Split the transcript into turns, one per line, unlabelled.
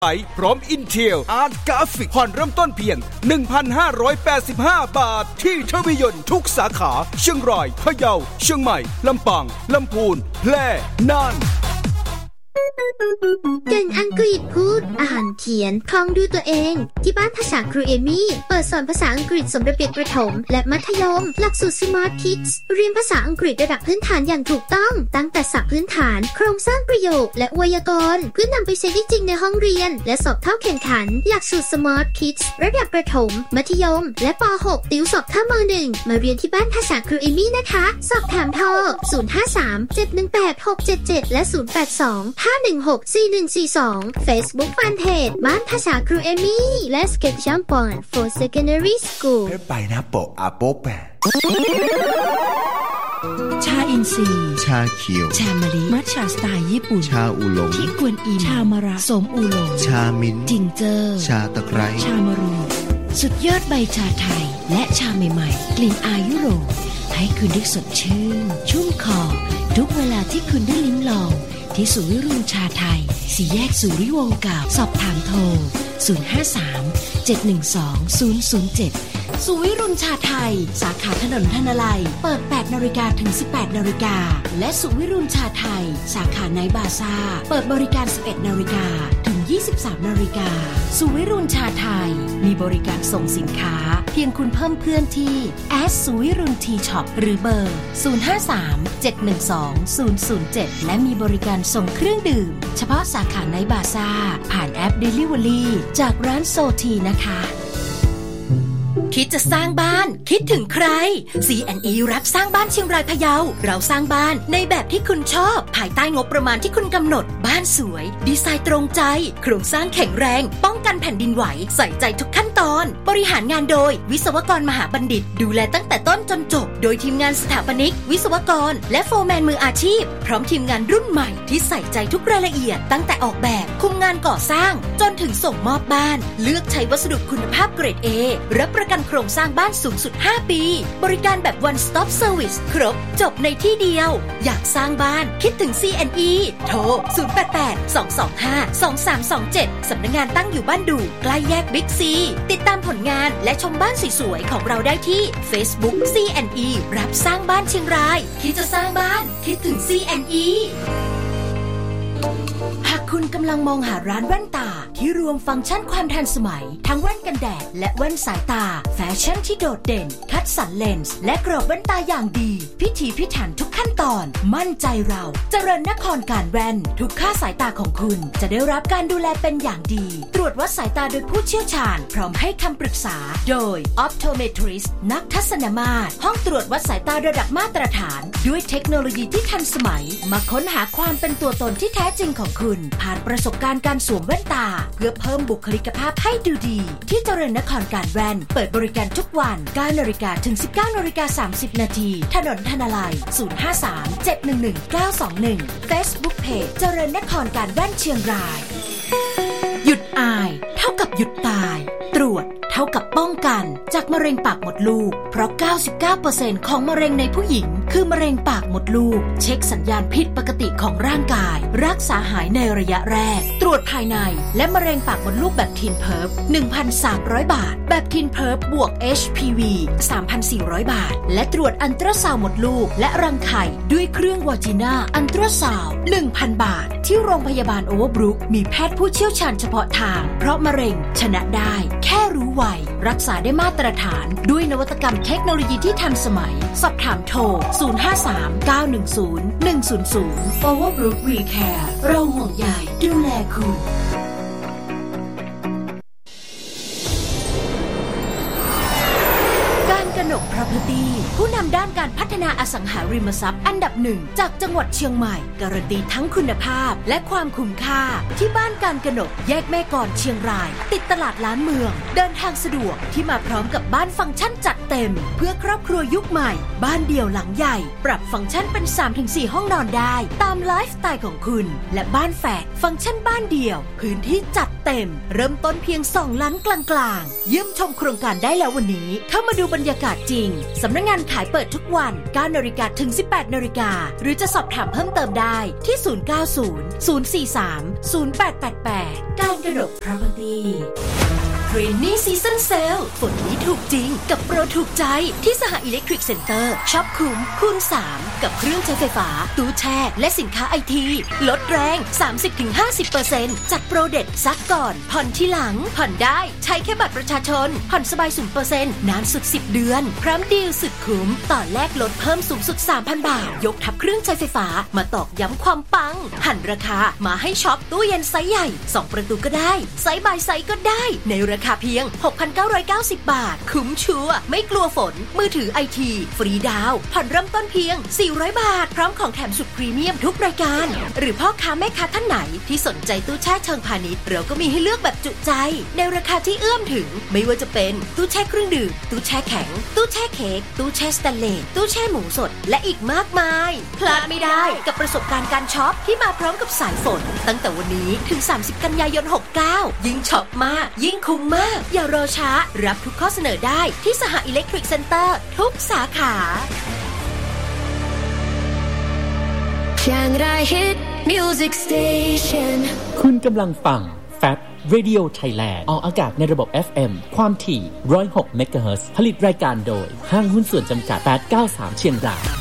พร้อม Intel Art Graphic ผ่อนเริ่มต้นเพียง 1,585 บาทที่ทวียนทุกสาขาเชียงรายพะเยาเชียงใหม่ลำปางลำพูนแพร่น่าน
เก่งอังกฤษพูดอ่านเขียนคล่องด้วยตัวเองที่บ้านภาษาครูเอมี่เปิดสอนภาษาอังกฤษสำหรับเด็กประถมและมัธยมหลักสูตร Smart Kids เรียนภาษาอังกฤษระดับพื้นฐานอย่างถูกต้องตั้งแต่ศัพท์พื้นฐานโครงสร้างประโยคและไวยากรณ์เพื่อนำไปใช้ได้จริงในห้องเรียนและสอบเข้าแข่งขันหลักสูตร Smart Kids ระดับประถมมัธยมและป .6 ติวสอบเข้าม.1 มาเรียนที่บ้านภาษาครูเอมี่นะคะสอบถามโทร 053-718-677 และ 082-516-4142 Facebook Fanpage บ้านภาษาครูเอมี่และ Sketch Jump on for Secondary School
ไปนะโปะอาโปะแปะ
ชาอินทรีย์
ชาเขียว
ชามะลิมัทฉะสไตล์ญี่ปุ่น
ชาอูหลง
ที่กวนอิมชามะระสมอูหลง
ชามิ้น
จิงเจอ
ชาตะไคร้
ชามะรูสุดยอดใบชาไทยและชาใหม่ๆกลิ่นอายยุโรปให้คุณได้สดชื่นชุ่มคอทุกเวลาที่คุณได้ลิ้มลองที่ศูนย์วิรุณชาไทยสี่แยกสุริวงศ์เก่าสอบถามโทร 053-712-007 ศูนย์วิรุณชาไทยสาขาถนนธนลัยเปิด 8 นาฬิกาถึง 18 นาฬิกาและศูนย์วิรุณชาไทยสาขาไนท์บาซ่าเปิดบริการ 11 นาฬิกาถึง 23 นาฬิกาศูนย์วิรุณชาไทยมีบริการส่งสินค้าเพียงคุณเพิ่มเพื่อนที่ศูนย์วิรุณทีช็อปหรือเบอร์ 053-712-007 และมีบริการส่งเครื่องดื่มเฉพาะสาขาไนท์บาซ่าผ่านแอป Delivery จากร้านโซทีนะคะคิดจะสร้างบ้านคิดถึงใคร C&E รับสร้างบ้านเชียงรายพะเยาเราสร้างบ้านในแบบที่คุณชอบภายใต้งบประมาณที่คุณกำหนดบ้านสวยดีไซน์ตรงใจโครงสร้างแข็งแรงป้องกันแผ่นดินไหวใส่ใจทุกขั้นตอนบริหารงานโดยวิศวกรมหาบัณฑิตดูแลตั้งแต่ต้นจนจบโดยทีมงานสถาปนิกวิศวกรและโฟร์แมนมืออาชีพพร้อมทีมงานรุ่นใหม่ที่ใส่ใจทุกรายละเอียดตั้งแต่ออกแบบคุมงานก่อสร้างจนถึงส่งมอบบ้านเลือกใช้วัสดุคุณภาพเกรด A รับประกันโครงสร้างบ้านสูงสุด5ปีบริการแบบ One Stop Service ครบจบในที่เดียวอยากสร้างบ้านคิดถึง C&E โทร 088-225-2327 สำนักงานตั้งอยู่บ้านดูใกล้แยกบิ๊กซีติดตามผลงานและชมบ้านสวยๆของเราได้ที่ Facebook C&E รับสร้างบ้านเชียงรายคิดจะสร้างบ้านคิดถึง C&Eหากคุณกำลังมองหาร้านแว่นตาที่รวมฟังก์ชันความทันสมัยทั้งแว่นกันแดดและแว่นสายตาแฟชั่นที่โดดเด่นคัดสรรเลนส์และกรอบแว่นตาอย่างดีพิถีพิถันทุกขั้นตอนมั่นใจเราเจริญนครการแว่นทุกค่าสายตาของคุณจะได้รับการดูแลเป็นอย่างดีตรวจวัดสายตาโดยผู้เชี่ยวชาญพร้อมให้คำปรึกษาโดย Optometrist นักทัศนมาตรห้องตรวจวัดสายตาระดับมาตรฐานด้วยเทคโนโลยีที่ทันสมัยมาค้นหาความเป็นตัวตนที่แท้จริงของคุณผ่านประสบการณ์การสวมแว่นตาเพื่อเพิ่มบุคลิกภาพให้ดูดีที่เจริญนครการแว่นเปิดบริการทุกวัน 9 นาฬิกาถึง 19 นาฬิกา 30 นาทีถนนธนลัย 053-711-921 Facebook Page เจริญนครการแว่นเชียงรายหยุดอายเท่ากับหยุดตายตรวจเท่ากับป้องกันจากมะเร็งปากมดลูกเพราะ 99% ของมะเร็งในผู้หญิงคือมะเร็งปากมดลูกเช็คสัญญาณผิดปกติของร่างกายรักษาหายในระยะแรกตรวจภายในและมะเร็งปากมดลูกแบบทีนเพิร์ฟ 1,300 บาทแบบทีนเพิร์ฟบวก HPV 3,400 บาทและตรวจอัลตราซาวด์มดลูกและรังไข่ด้วยเครื่องวาจิน่าอัลตราซาวด์ 1,000 บาทที่โรงพยาบาลโอเวอร์บรุกมีแพทย์ผู้เชี่ยวชาญเฉพาะทางเพราะมะเร็งชนะได้แค่รู้ไวรักษาได้มาตรฐานด้วยนวัตกรรมเทคโนโลยีที่ทันสมัยสอบถามโทร 053-910-100 Overbrook Recare เราห่วงใยดูแลคุณกนก Property ผู้นำด้านการพัฒนาอสังหาริมทรัพย์อันดับหนึ่งจากจังหวัดเชียงใหม่การันตีทั้งคุณภาพและความคุ้มค่าที่บ้านการกนกแยกแม่กลอนเชียงรายติดตลาดล้านเมืองเดินทางสะดวกที่มาพร้อมกับบ้านฟังก์ชันจัดเต็มเพื่อครอบครัวยุคใหม่บ้านเดี่ยวหลังใหญ่ปรับฟังก์ชันเป็น 3-4 ห้องนอนได้ตามไลฟ์สไตล์ของคุณและบ้านแฝดฟังก์ชันบ้านเดี่ยวพื้นที่จัดเต็มเริ่มต้นเพียง2 ล้านกลางๆเยี่ยมชมโครงการได้แล้ววันนี้เข้ามาดูบรรยากาศจริงสำนักงานขายเปิดทุกวัน 9 น.ถึง 18 น.หรือจะสอบถามเพิ่มเติมได้ที่ 090 043 0888 การกนก Property Rainy Season Sale ฝนนี้ถูกจริงกับโปรถูกใจที่สหอิเล็กทริกเซ็นเตอร์ช็อปคุ้มคูณ 3 กับเครื่องใช้ไฟฟ้าตู้แช่และสินค้าไอทีลดแรง 30-50% จัดโปรเด็ดซักก่อนผ่อนที่หลังผ่อนได้ใช้แค่บัตรประชาชนผ่อนสบาย 0% นานสุด 10 เดือนพร้อมดีลสุดคุ้มต่อแลกลดเพิ่มสูงสุด 3,000 บาทยกทับเครื่องใช้ไฟฟ้ามาตอกย้ำความปังหันราคามาให้ช็อปตู้เย็นไซส์ใหญ่2ประตูก็ได้ไซส์บายไซส์ก็ได้ในราคาเพียง 6,990 บาทคุ้มชัวร์ไม่กลัวฝนมือถือไอทีฟรีดาวผ่อนเริ่มต้นเพียง400 บาทพร้อมของแถมสุดพรีเมียมทุกรายการหรือพ่อค้าแม่ค้าท่านไหนที่สนใจตู้แช่เชิงพาณิชย์เราก็มีให้เลือกแบบจุใจในราคาที่เอื้อมถึงไม่ว่าจะเป็นตู้แช่เครื่องดื่มตู้แช่แข็งตู้แช่เค้กตู้แช่สแตนเลสตู้แช่หมูสดและอีกมากมายพลาดไม่ได้กับประสบการณ์การช็อปที่มาพร้อมกับสายฝนตั้งแต่วันนี้ถึง30 กันยายน 69ยิ่งช็อปมากยิ่งคุ้มมากอย่ารอช้ารับทุกข้อเสนอได้ที่สหอิเล็กทริกเซ็นเตอร์ทุกสาขา
Music Station
คุณกำลังฟัง FAB Radio Thailand ออกอากาศในระบบ FM ความถี่106 เมกะเฮิรตซ์ผลิตรายการโดยห้างหุ้นส่วนจำกัด893เชียงราย